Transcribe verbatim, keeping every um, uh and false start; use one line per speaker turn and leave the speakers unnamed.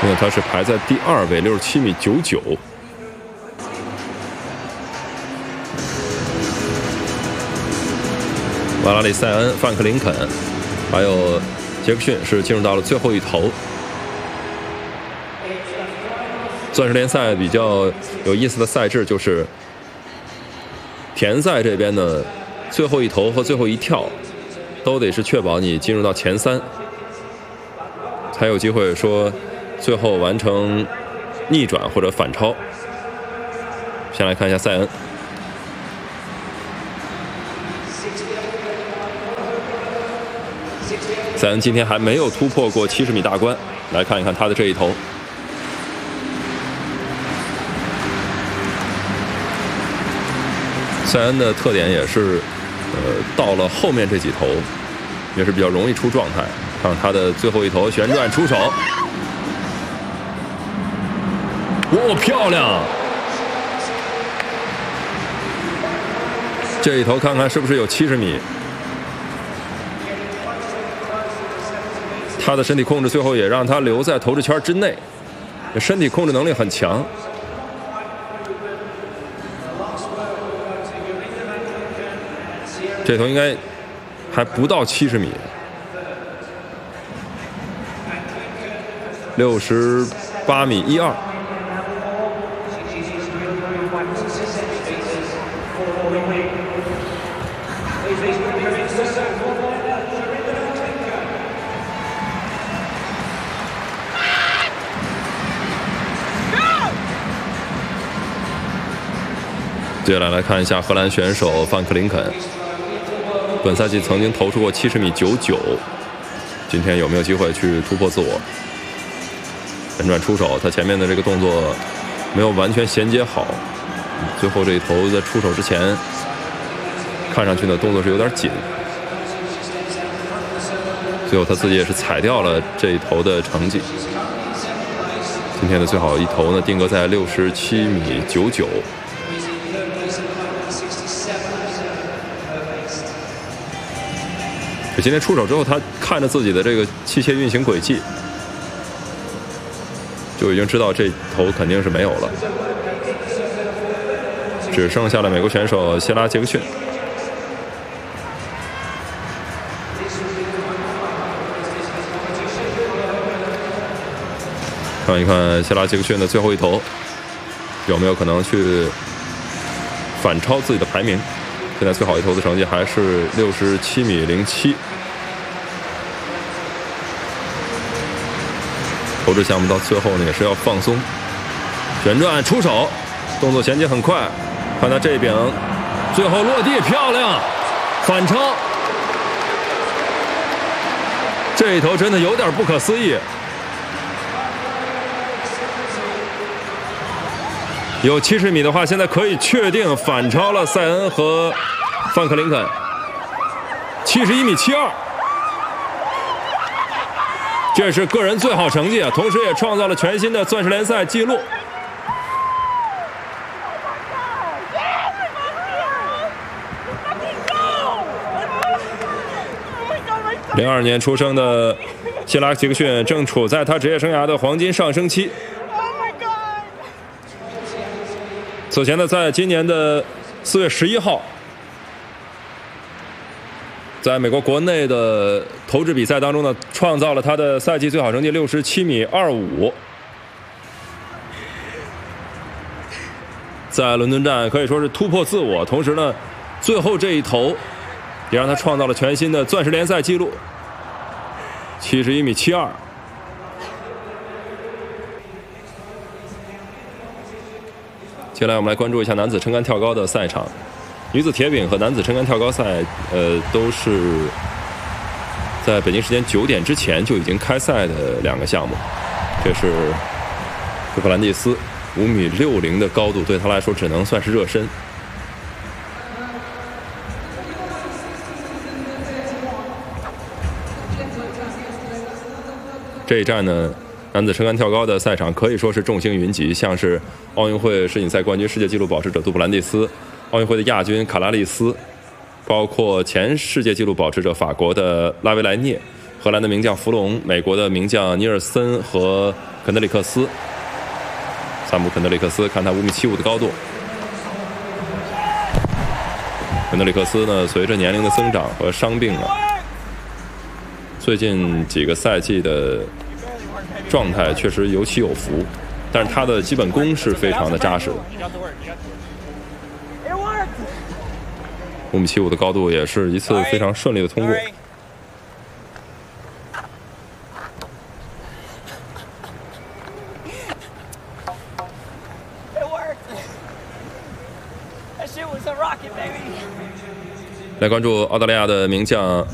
因为他是排在第二位，六十七米九九。瓦拉里塞恩、范克林肯，还有杰克逊是进入到了最后一头。钻石联赛比较有意思的赛制就是田赛这边呢，最后一投和最后一跳都得是确保你进入到前三，才有机会说最后完成逆转或者反超。先来看一下塞恩。塞恩今天还没有突破过七十米大关，来看一看他的这一投。塞恩的特点也是，呃，到了后面这几投，也是比较容易出状态。看他的最后一投旋转出手，哦，漂亮！这一投看看是不是有七十米。他的身体控制最后也让他留在投掷圈之内，身体控制能力很强。这头应该还不到七十米，六十八米一二。接下来来看一下荷兰选手范克林肯，本赛季曾经投出过七十米九九，今天有没有机会去突破自我？旋转出手，他前面的这个动作没有完全衔接好，最后这一投在出手之前，看上去呢动作是有点紧，最后他自己也是踩掉了这一投的成绩。今天的最好一投呢定格在六十七米九九。今天出手之后，他看着自己的这个器械运行轨迹，就已经知道这头肯定是没有了，只剩下了美国选手谢拉杰克逊。看一看谢拉杰克逊的最后一投，有没有可能去反超自己的排名？现在最好一投的成绩还是六十七米零七。投掷项目到最后呢，也是要放松，旋转出手，动作衔接很快。看他这柄，最后落地漂亮，反超。这一投真的有点不可思议。有七十米的话，现在可以确定反超了塞恩和范克林肯，七十一米七二。这是个人最好成绩啊，同时也创造了全新的钻石联赛纪录。零二年出生的谢拉杰克逊正处在他职业生涯的黄金上升期。此前呢，在今年的四月十一号。在美国国内的投掷比赛当中呢，创造了他的赛季最好成绩六十七米二五。在伦敦站可以说是突破自我，同时呢，最后这一投也让他创造了全新的钻石联赛纪录，七十一米七二。接下来我们来关注一下男子撑杆跳高的赛场。女子铁饼和男子撑杆跳高赛，呃，都是在北京时间九点之前就已经开赛的两个项目。这是杜普兰蒂斯五米六零的高度，对他来说只能算是热身。这一站呢，男子撑杆跳高的赛场可以说是众星云集，像是奥运会世锦赛冠军、世界纪录保持者杜普兰蒂斯。奥运会的亚军卡拉利斯，包括前世界纪录保持者法国的拉维莱涅、荷兰的名将弗隆、美国的名将尼尔森和肯德里克斯，萨姆肯德里克斯，看他五米七五的高度。肯德里克斯呢，随着年龄的增长和伤病啊，最近几个赛季的状态确实有起有伏，但是他的基本功是非常的扎实。五米七五的高度也是一次非常顺利的通过。来关注澳大利亚的名将